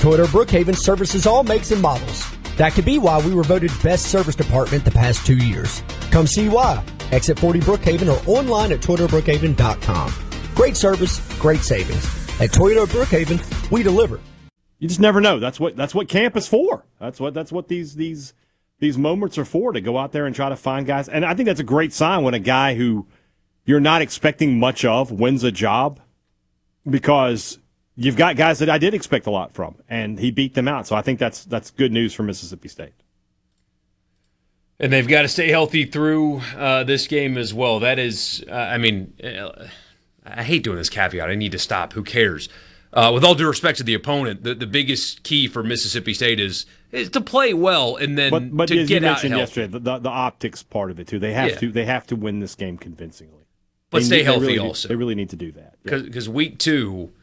Toyota Brookhaven services all makes and models. That could be why we were voted best service department the past 2 years. Come see why. Exit 40 Brookhaven or online at ToyotaBrookhaven.com. Great service, great savings. At Toyota Brookhaven, we deliver. You just never know. That's what camp is for. That's what these moments are for, to go out there and try to find guys. And I think that's a great sign when a guy who you're not expecting much of wins a job, because you've got guys that I did expect a lot from, and he beat them out. So I think that's good news for Mississippi State. And they've got to stay healthy through this game as well. That is, I hate doing this caveat. I need to stop. Who cares? With all due respect to the opponent, the biggest key for Mississippi State is to play well and then but to as get you out mentioned healthy. yesterday, the optics part of it too. They have to win this game convincingly. But stay healthy really also. They really need to do that. Because week 2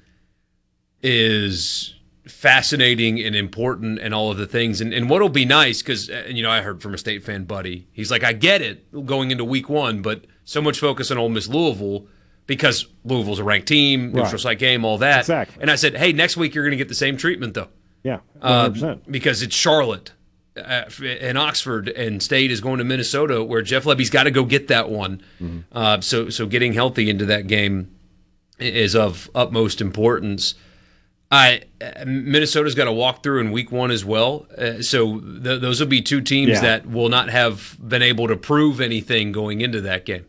is fascinating and important and all of the things. And what'll be nice, because I heard from a State fan buddy, he's like, I get it going into week 1, but so much focus on Ole Miss Louisville because Louisville's a ranked team, neutral site game, all that. Exactly. And I said, hey, next week you're going to get the same treatment though. Yeah, 100%. Because it's Charlotte and Oxford, and State is going to Minnesota, where Jeff Lebby's got to go get that one. Mm-hmm. So getting healthy into that game is of utmost importance. Minnesota's got to walk through in week 1 as well. So those will be two teams that will not have been able to prove anything going into that game.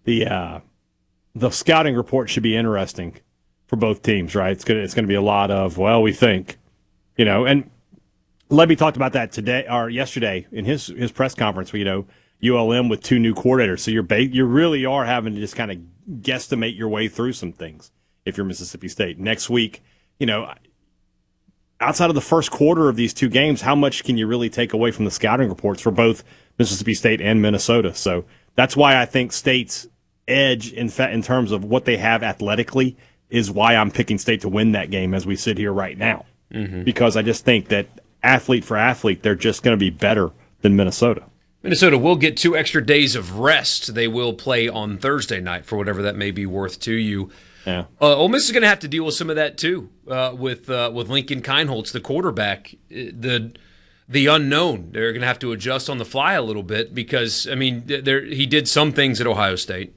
The scouting report should be interesting for both teams, right? It's going to be a lot of, well, we think, and Lebby talked about that today or yesterday in his press conference. Where, ULM with 2 new coordinators, so you really are having to just kind of guesstimate your way through some things if you're Mississippi State. Next week, outside of the first quarter of these 2 games, how much can you really take away from the scouting reports for both Mississippi State and Minnesota? So that's why I think State's edge in terms of what they have athletically is why I'm picking State to win that game as we sit here right now. Mm-hmm. Because I just think that athlete for athlete, they're just going to be better than Minnesota. Minnesota will get 2 extra days of rest. They will play on Thursday night for whatever that may be worth to you. Yeah. Ole Miss is going to have to deal with some of that too, with Lincoln Kienholz, the quarterback, the unknown. They're going to have to adjust on the fly a little bit because, he did some things at Ohio State,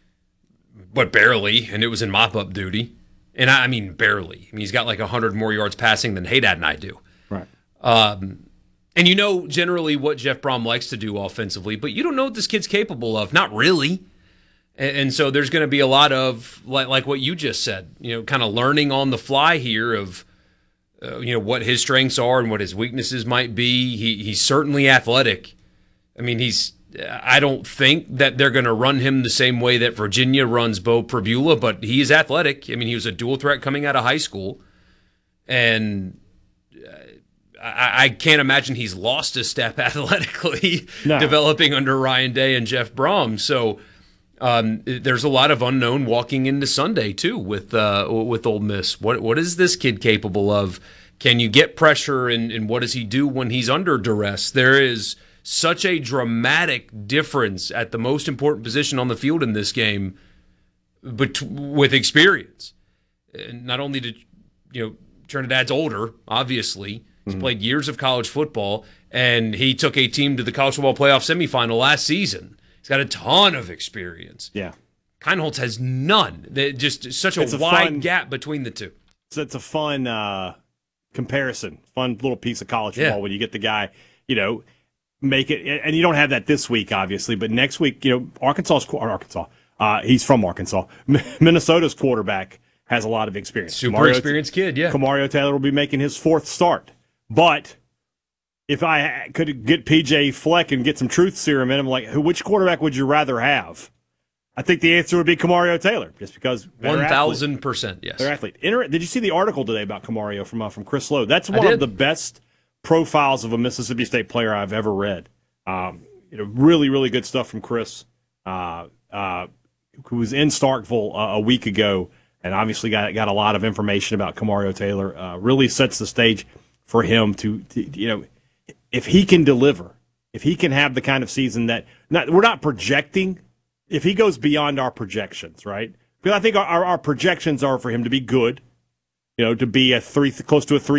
but barely, and it was in mop-up duty. And I mean barely. He's got like 100 more yards passing than Haydad and I do. Right. And generally what Jeff Brom likes to do offensively, but you don't know what this kid's capable of. Not really. And so there's going to be a lot of, like what you just said, kind of learning on the fly here of, what his strengths are and what his weaknesses might be. He's certainly athletic. I don't think that they're going to run him the same way that Virginia runs Bo Prabula, but he is athletic. He was a dual threat coming out of high school. And I can't imagine he's lost a step athletically developing under Ryan Day and Jeff Brom. So there's a lot of unknown walking into Sunday too with Ole Miss. What is this kid capable of? Can you get pressure, and what does he do when he's under duress? There is such a dramatic difference at the most important position on the field in this game, but with experience. Not only did Trinidad's older, obviously. He's played years of college football, and he took a team to the college football playoff semifinal last season. He's got a ton of experience. Yeah. Kienholz has none. Just such a wide gap between the two. So it's a fun comparison, fun little piece of college football when you get the guy, make it. And you don't have that this week, obviously, but next week, Arkansas. He's from Arkansas. Minnesota's quarterback has a lot of experience. Super experienced kid, yeah. Kamario Taylor will be making his 4th start. But if I could get PJ Fleck and get some truth serum in him, which quarterback would you rather have? I think the answer would be Kamario Taylor, just because 1,000%, yes. They're athlete. Did you see the article today about Kamario from Chris Lowe? That's one of the best profiles of a Mississippi State player I've ever read. Really, really good stuff from Chris, who was in Starkville a week ago, and obviously got a lot of information about Kamario Taylor. Really sets the stage for him to if he can deliver, if he can have the kind of season that we're not projecting, if he goes beyond our projections, right? Because I think our projections are for him to be good, to be close to a 3